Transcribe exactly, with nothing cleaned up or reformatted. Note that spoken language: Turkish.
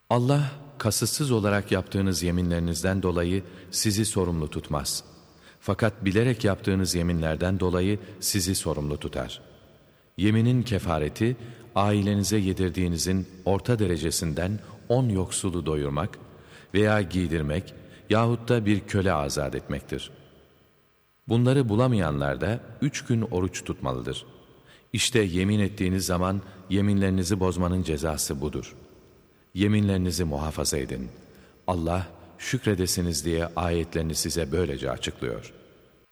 Allah, kasıtsız olarak yaptığınız yeminlerinizden dolayı sizi sorumlu tutmaz. Fakat bilerek yaptığınız yeminlerden dolayı sizi sorumlu tutar. Yeminin kefareti, ailenize yedirdiğinizin orta derecesinden on yoksulu doyurmak veya giydirmek yahut da bir köle azat etmektir. Bunları bulamayanlar da üç gün oruç tutmalıdır. İşte yemin ettiğiniz zaman yeminlerinizi bozmanın cezası budur. Yeminlerinizi muhafaza edin. Allah şükredesiniz diye ayetlerini size böylece açıklıyor.